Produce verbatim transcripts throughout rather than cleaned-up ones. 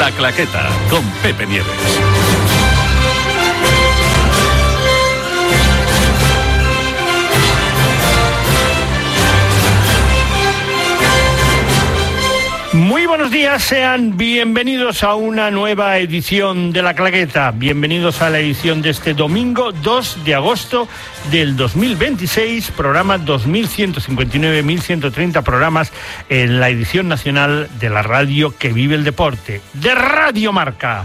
La Claqueta, con Pepe Nieves. Muy buenos días, sean bienvenidos a una nueva edición de La Claqueta. Bienvenidos a la edición de este domingo dos de agosto del dos mil veintiséis, programa dos mil ciento cincuenta y nueve, mil ciento treinta programas en la edición nacional de la radio que vive el deporte, de Radio Marca.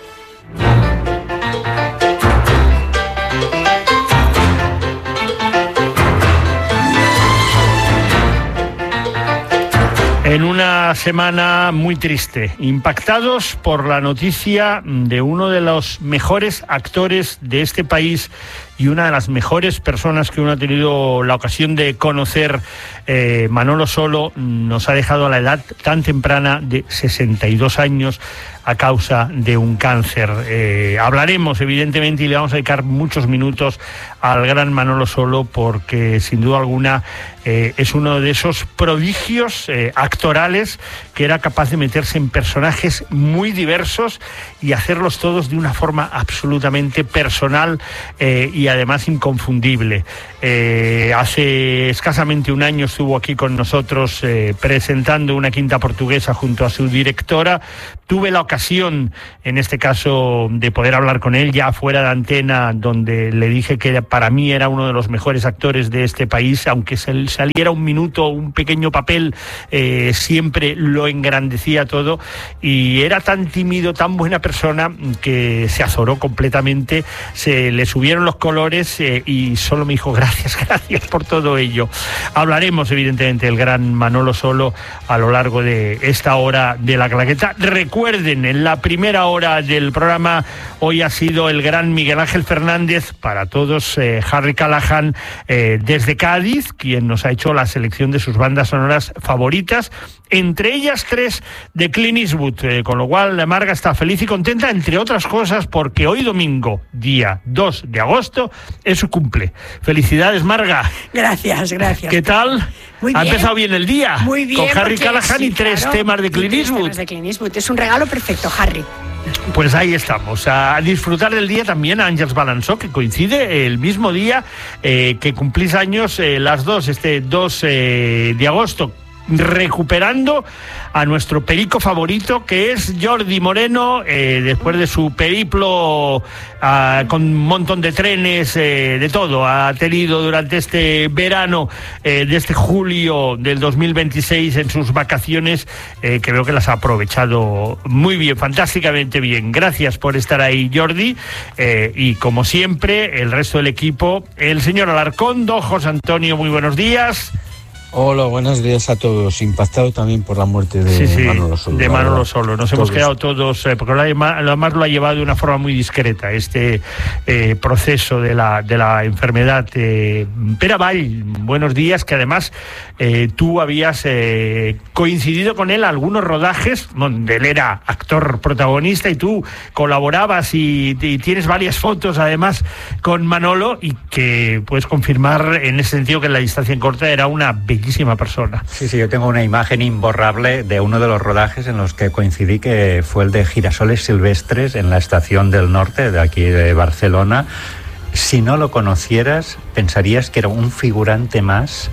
En una semana muy triste, impactados por la noticia de uno de los mejores actores de este país y una de las mejores personas que uno ha tenido la ocasión de conocer, eh, Manolo Solo, nos ha dejado a la edad tan temprana de sesenta y dos años a causa de un cáncer. Eh, hablaremos, evidentemente, y le vamos a dedicar muchos minutos al gran Manolo Solo, porque sin duda alguna eh, es uno de esos prodigios eh, actorales que era capaz de meterse en personajes muy diversos y hacerlos todos de una forma absolutamente personal eh, y además inconfundible. Eh, hace escasamente un año estuvo aquí con nosotros eh, presentando Una quinta portuguesa junto a su directora. Tuve la ocasión, en este caso, de poder hablar con él ya fuera de antena, donde le dije que para mí era uno de los mejores actores de este país, aunque saliera un minuto, un pequeño papel, eh, siempre lo engrandecía todo, y era tan tímido, tan buena persona, que se azoró completamente, se le subieron los colores eh, y solo me dijo gracias, gracias por todo ello. Hablaremos, evidentemente, del gran Manolo Solo a lo largo de esta hora de La Claqueta. Recuerden, en la primera hora del programa hoy ha sido el gran Miguel Ángel Fernández, para todos, eh, Harry Callahan, eh, desde Cádiz, quien nos ha hecho la selección de sus bandas sonoras favoritas, entre ellas tres de Clint Eastwood, eh, con lo cual Marga está feliz y contenta, entre otras cosas, porque hoy domingo, día dos de agosto, es su cumple. Felicidades, Marga. Gracias, gracias. ¿Qué tal? Muy ¿Ha bien. empezado bien el día? Muy bien. Con Harry porque, Callahan sí, y tres claro, temas de Clint y tres Eastwood. temas de Clint Eastwood. Es un regalo perfecto, Harry. Pues ahí estamos, a disfrutar del día también a Àngels Balançó, que coincide el mismo día eh, que cumplís años eh, las dos, este dos eh, de agosto, recuperando a nuestro perico favorito, que es Jordi Moreno, eh, después de su periplo uh, con un montón de trenes, eh, de todo, ha tenido durante este verano, eh, de este julio del dos mil veintiséis, en sus vacaciones, eh, que veo que las ha aprovechado muy bien, fantásticamente bien. Gracias por estar ahí, Jordi, eh, y como siempre, el resto del equipo, el señor Alarcón, don José Antonio, muy buenos días. Hola, buenos días a todos. Impactado también por la muerte de sí, sí, Manolo Solo. De Manolo Solo. Nos todos. hemos quedado todos, eh, porque además lo ha llevado de una forma muy discreta, este eh, proceso de la, de la enfermedad. Eh, Pere Vall, buenos días, que además eh, tú habías eh, coincidido con él a algunos rodajes, donde él era actor protagonista y tú colaborabas y, y tienes varias fotos además con Manolo, y que puedes confirmar en ese sentido que en la distancia en corta era una bellísima persona. Sí, sí, yo tengo una imagen imborrable de uno de los rodajes en los que coincidí, que fue el de Girasoles Silvestres en la Estación del Norte de aquí de Barcelona. Si no lo conocieras, pensarías que era un figurante más,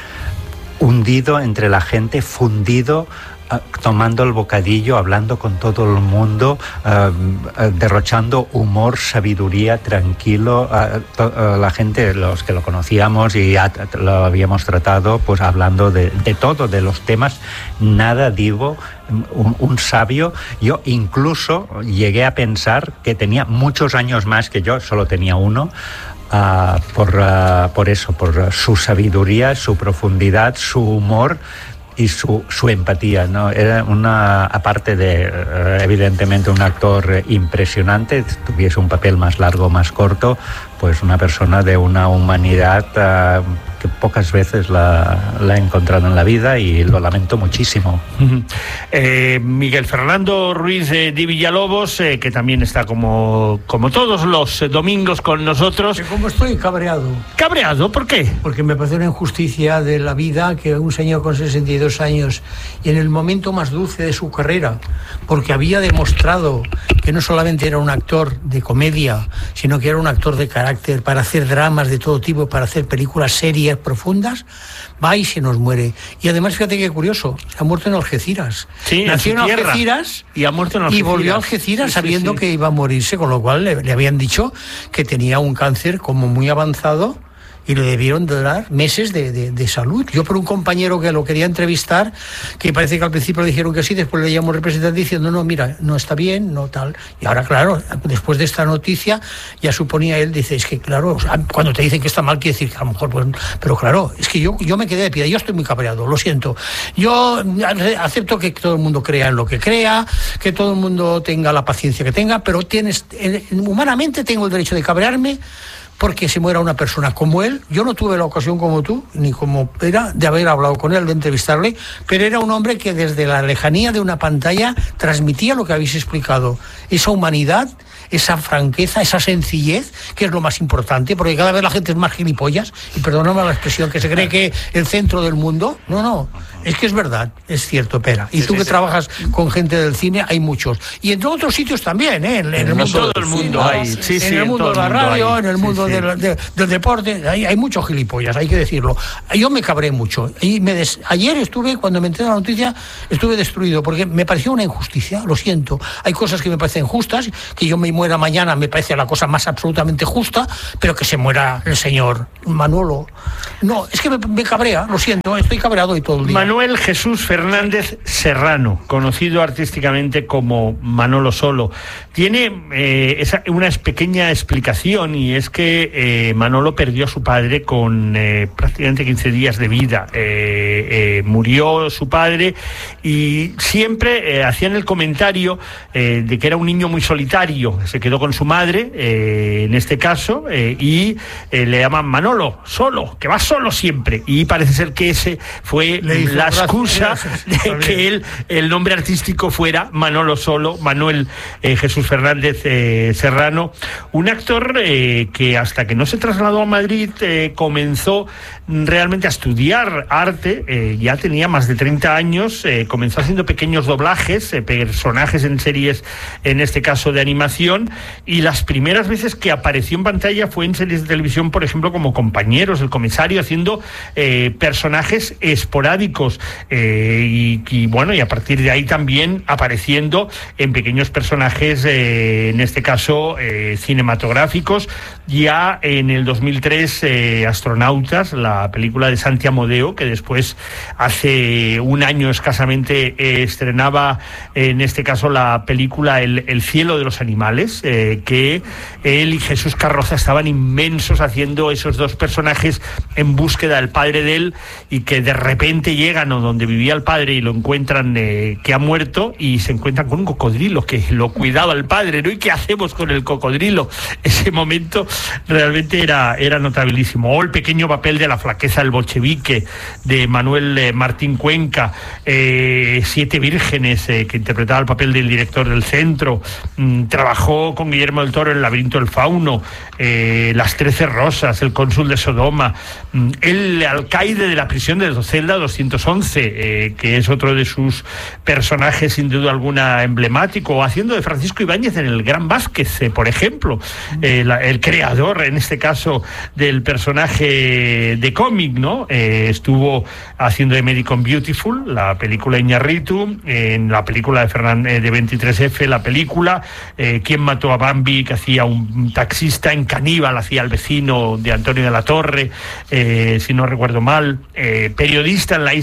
hundido entre la gente, fundido, tomando el bocadillo, hablando con todo el mundo, uh, derrochando humor, sabiduría, tranquilo. Uh, to, uh, la gente, los que lo conocíamos y ya lo habíamos tratado, pues hablando de, de todo, de los temas, nada divo, un, un sabio. Yo incluso llegué a pensar que tenía muchos años más que yo, solo tenía uno. Uh, por, uh, por eso, por su sabiduría, su profundidad, su humor y su, su empatía, ¿no? Era una, aparte de, evidentemente, un actor impresionante, tuviese un papel más largo o más corto, pues una persona de una humanidad uh, que pocas veces la, la he encontrado en la vida y lo lamento muchísimo. Eh, Miguel Fernando Ruiz eh, de Villalobos, eh, que también está como, como todos los eh, domingos con nosotros. ¿Cómo estoy? Cabreado. ¿Cabreado? ¿Por qué? Porque me parece una injusticia de la vida que un señor con sesenta y dos años y en el momento más dulce de su carrera, porque había demostrado que no solamente era un actor de comedia, sino que era un actor de carácter para hacer dramas de todo tipo, para hacer películas serias, profundas, va y se nos muere. Y además, fíjate qué curioso, ha muerto en Algeciras. Sí, nació en, en Algeciras y ha muerto en Algeciras. Y volvió a Algeciras sí, sabiendo sí, sí. que iba a morirse, con lo cual le, le habían dicho que tenía un cáncer como muy avanzado y le debieron de dar meses de, de, de salud. Yo por un compañero que lo quería entrevistar, que parece que al principio le dijeron que sí, después le llamó representante diciendo, no, mira, no está bien, no tal. Y ahora, claro, después de esta noticia, ya suponía él, dice, es que claro, cuando te dicen que está mal, quiere decir que a lo mejor, pues, pero claro, es que yo, yo me quedé de pie, yo estoy muy cabreado, lo siento. Yo acepto que todo el mundo crea en lo que crea, que todo el mundo tenga la paciencia que tenga, pero tienes, humanamente tengo el derecho de cabrearme porque se muera una persona como él. Yo no tuve la ocasión como tú, ni como era, de haber hablado con él, de entrevistarle, pero era un hombre que desde la lejanía de una pantalla transmitía lo que habéis explicado, esa humanidad, esa franqueza, esa sencillez, que es lo más importante, porque cada vez la gente es más gilipollas, y perdóname la expresión, que se cree que el centro del mundo, no, no, es que es verdad, es cierto, Pera. Y tú que trabajas con gente del cine, hay muchos. Y en otros sitios también, ¿eh? En, en el mundo del mundo hay. Sí, sí, en el mundo de la radio, en el mundo del, de, del deporte, hay, hay muchos gilipollas, hay que decirlo. Yo me cabré mucho. Y me des... Ayer estuve, cuando me enteré de la noticia, estuve destruido, porque me pareció una injusticia, lo siento. Hay cosas que me parecen justas, que yo me muera mañana me parece la cosa más absolutamente justa, pero que se muera el señor Manolo. No, es que me, me cabrea, lo siento, estoy cabreado y todo el día. Manuel Jesús Fernández Serrano, conocido artísticamente como Manolo Solo, tiene eh, esa, una pequeña explicación, y es que eh, Manolo perdió a su padre con eh, prácticamente quince días de vida. Eh, eh, murió su padre y siempre eh, hacían el comentario eh, de que era un niño muy solitario. Se quedó con su madre, eh, en este caso, eh, y eh, le llaman Manolo, solo, que va solo siempre. Y parece ser que ese fue la excusa de que él, el nombre artístico fuera Manolo Solo, Manuel eh, Jesús Fernández eh, Serrano, un actor eh, que hasta que no se trasladó a Madrid eh, comenzó realmente a estudiar arte, eh, ya tenía más de treinta años, eh, comenzó haciendo pequeños doblajes, eh, personajes en series, en este caso de animación, y las primeras veces que apareció en pantalla fue en series de televisión, por ejemplo, como Compañeros, El Comisario, haciendo eh, personajes esporádicos, eh, y, y bueno, y a partir de ahí también apareciendo en pequeños personajes, eh, en este caso eh, cinematográficos. Ya en el dos mil tres, eh, Astronautas, la película de Santi Amodeo, que después hace un año escasamente eh, estrenaba en este caso la película El, El cielo de los animales, eh, que él y Jesús Carroza estaban inmensos haciendo esos dos personajes en búsqueda del padre de él, y que de repente llegan a donde vivía el padre y lo encuentran eh, que ha muerto, y se encuentran con un cocodrilo que lo cuidaba el padre, ¿no? ¿Y qué hacemos con el cocodrilo? Ese momento realmente era, era notabilísimo. O el pequeño papel de La flaqueza del bolchevique, de Manuel eh, Martín Cuenca, eh, Siete vírgenes, eh, que interpretaba el papel del director del centro. Mm, trabajó con Guillermo del Toro en El laberinto del fauno, eh, Las trece rosas, El cónsul de Sodoma, mm, el alcaide de la prisión de Celda doscientos once, eh, que es otro de sus personajes sin duda alguna emblemático, o haciendo de Francisco Ibáñez en El Gran Vázquez, eh, por ejemplo, eh, la, el creador en este caso del personaje de cómic, ¿no? Eh, estuvo haciendo de Médico en Beautiful, la película Iñárritu, en la película de, Fernan, eh, de veintitrés efe, la película, eh, ¿Quién mató a Bambi?, que hacía un taxista, en Caníbal hacía al vecino de Antonio de la Torre, eh, si no recuerdo mal, eh, periodista en La isla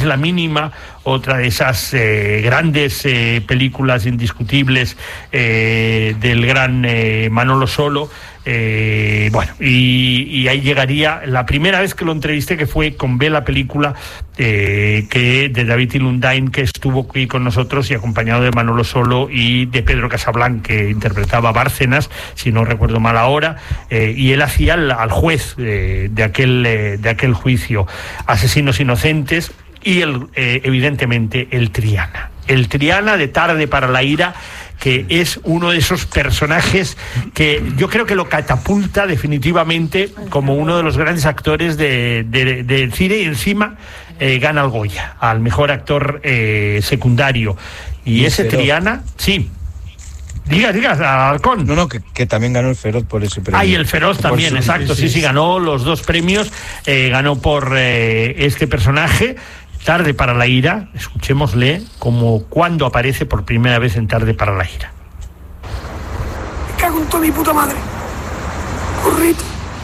la mínima, otra de esas eh, grandes eh, películas indiscutibles eh, del gran eh, Manolo Solo. Eh, bueno, y, y ahí llegaría la primera vez que lo entrevisté, que fue con B, la película eh, que de David Ilundain, que estuvo aquí con nosotros y acompañado de Manolo Solo y de Pedro Casablanc, que interpretaba a Bárcenas, si no recuerdo mal ahora, eh, y él hacía al, al juez eh, de, aquel, eh, de aquel juicio, Asesinos Inocentes, y el, eh, evidentemente el Triana. El Triana de Tarde para la Ira, que es uno de esos personajes que yo creo que lo catapulta definitivamente como uno de los grandes actores de, de, del cine, y encima eh, gana el Goya al mejor actor eh, secundario. Y, y ese Feroz. Triana, sí. Diga, diga, Halcón. No, no, que, que también ganó el Feroz por ese premio. Ah, y el Feroz también, exacto, sí, sí, ganó los dos premios, eh, ganó por eh, este personaje. Tarde para la Ira, escuchémosle como cuando aparece por primera vez en Tarde para la Ira. Me cago en toda mi puta madre. Corrito.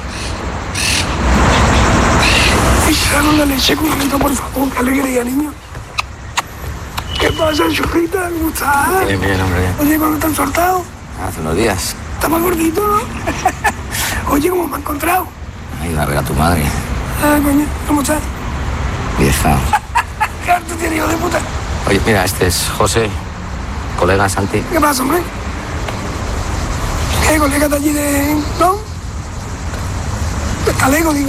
Echaron la leche corriendo, por favor, qué alegría, niño. ¿Qué pasa, churrita? ¿Cómo estás? Bien, bien, hombre, bien. Oye, ¿cuándo te han soltado? Hace unos días. Está más gordito, ¿no? Oye, ¿cómo me ha encontrado? Ahí va a ver a tu madre. Ah, coño, ¿cómo estás? Vieja. ¿Qué arte tiene, hijo de puta? Oye, mira, este es José, colega Santi. ¿Qué pasa, hombre? ¿Qué colega de allí de... no? De Talego, digo.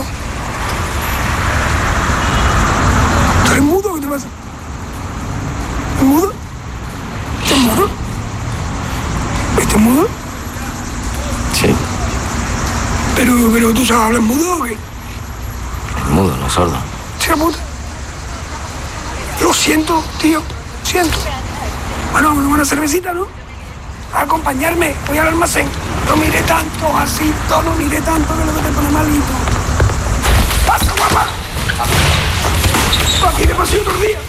¿Tú eres mudo o qué te pasa? ¿Es mudo? ¿Estás mudo? ¿Estás mudo? Sí. Pero, pero ¿tú sabes hablar mudo o qué? Es mudo, no sordo. Sí, puta. Lo siento, tío, siento. Bueno, vamos a una cervecita, ¿no? A acompañarme, voy al almacén. No mire tanto, así, no mire tanto, que lo que te pone malito. ¡Pasa, guapa! Aquí de paseo otro día.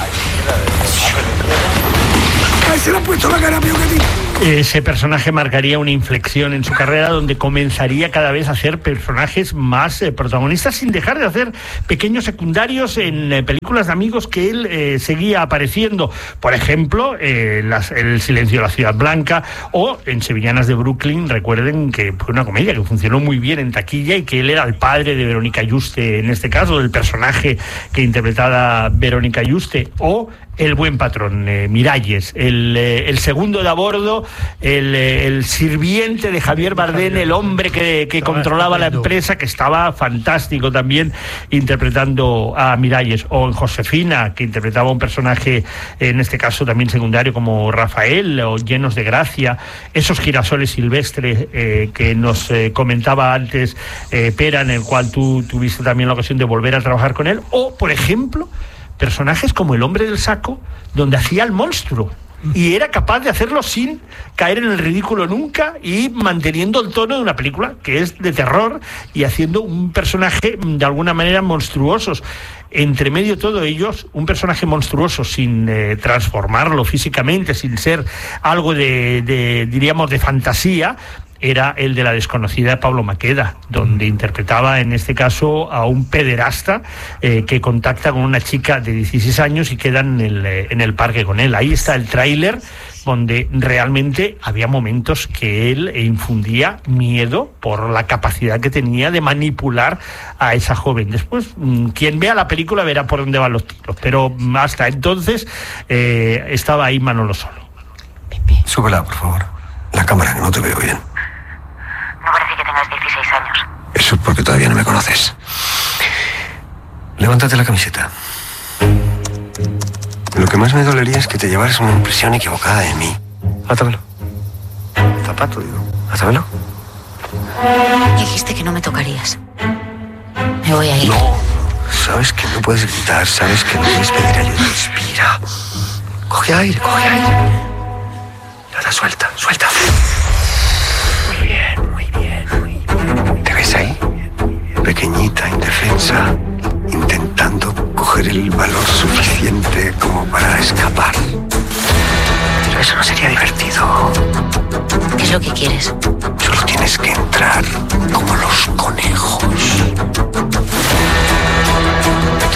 Ahí se le ha puesto la cara peor que a ti. Ese personaje marcaría una inflexión en su carrera, donde comenzaría cada vez a hacer personajes más eh, protagonistas, sin dejar de hacer pequeños secundarios en eh, películas de amigos que él eh, seguía apareciendo. Por ejemplo, eh, las, El silencio de la ciudad blanca, o en Sevillanas de Brooklyn. Recuerden que fue una comedia que funcionó muy bien en taquilla y que él era el padre de Verónica Yuste, en este caso, del personaje que interpretaba Verónica Yuste. O El buen patrón, eh, Miralles, el, eh, el segundo de a bordo, el, eh, el sirviente de Javier Bardem, el hombre que, que controlaba la empresa, que estaba fantástico también interpretando a Miralles. O en Josefina, que interpretaba un personaje, en este caso también secundario, como Rafael, o Llenos de Gracia. Esos girasoles silvestres eh, que nos eh, comentaba antes eh, Pera, en el cual tú tuviste también la ocasión de volver a trabajar con él. O, por ejemplo, personajes como El hombre del saco, donde hacía el monstruo y era capaz de hacerlo sin caer en el ridículo nunca, y manteniendo el tono de una película que es de terror y haciendo un personaje de alguna manera monstruosos. Entre medio de todo ellos, un personaje monstruoso sin eh, transformarlo físicamente, sin ser algo de, de, diríamos, de fantasía, era el de La desconocida de Pablo Maqueda, donde interpretaba en este caso a un pederasta eh, que contacta con una chica de dieciséis años y queda en el, eh, en el parque con él. Ahí está el tráiler, donde realmente había momentos que él infundía miedo por la capacidad que tenía de manipular a esa joven. Después, quien vea la película verá por dónde van los tiros, pero hasta entonces eh, estaba ahí Manolo Solo. Súbela, por favor. La cámara, que no te veo bien. No parece que tengas dieciséis años. Eso es porque todavía no me conoces. Levántate la camiseta. Lo que más me dolería es que te llevaras una impresión equivocada de mí. Átamelo. Zapato, digo. Átamelo. Dijiste que no me tocarías. Me voy a ir. No. Sabes que no puedes gritar, sabes que no puedes pedir ayuda. Respira. Coge aire, coge aire. Y ahora suelta, suelta. Muy bien, muy bien, muy bien. ¿Te ves ahí? Pequeñita, indefensa, intentando coger el valor suficiente como para escapar. Pero eso no sería divertido. ¿Qué es lo que quieres? Solo tienes que entrar como los conejos.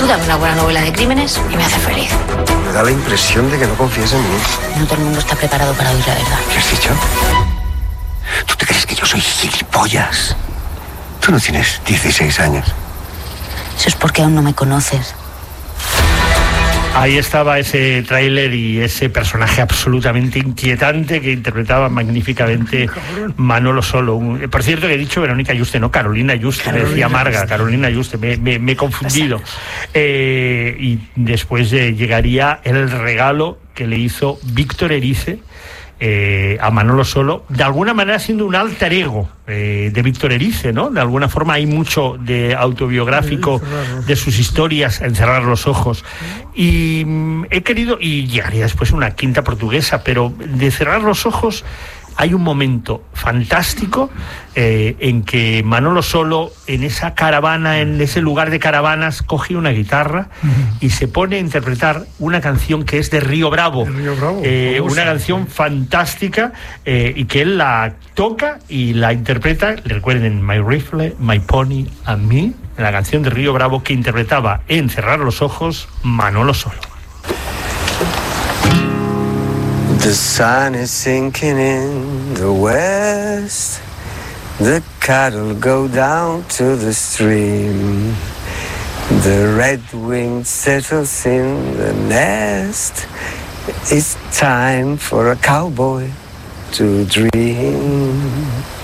Tú dame una buena novela de crímenes y me hace feliz. Me da la impresión de que no confías en mí. No todo el mundo está preparado para oír la verdad. ¿Qué has dicho? ¿Tú te crees que yo soy gilipollas? Tú no tienes dieciséis años. Eso es porque aún no me conoces. Ahí estaba ese tráiler y ese personaje absolutamente inquietante que interpretaba magníficamente Manolo Solo. Un, por cierto, que he dicho Verónica Yuste, no Carolina Yuste, Carolina me decía Marga, Yuste. Carolina Yuste, me, me, me he confundido. Eh, y después eh, llegaría el regalo que le hizo Víctor Erice Eh, a Manolo Solo, de alguna manera siendo un alter ego eh, de Víctor Erice, ¿no? De alguna forma hay mucho de autobiográfico de sus historias en Cerrar los ojos. Y mm, he querido, y llegaría después una quinta portuguesa, pero de Cerrar los ojos hay un momento fantástico eh, en que Manolo Solo, en esa caravana, en ese lugar de caravanas, coge una guitarra uh-huh. y se pone a interpretar una canción que es de Río Bravo, Río Bravo eh, una canción fantástica eh, y que él la toca y la interpreta. Recuerden, My Rifle, My Pony and Me, la canción de Río Bravo que interpretaba en Cerrar los ojos Manolo Solo. The sun is sinking in the west. The cattle go down to the stream. The red-winged settles in the nest. It's time for a cowboy to dream.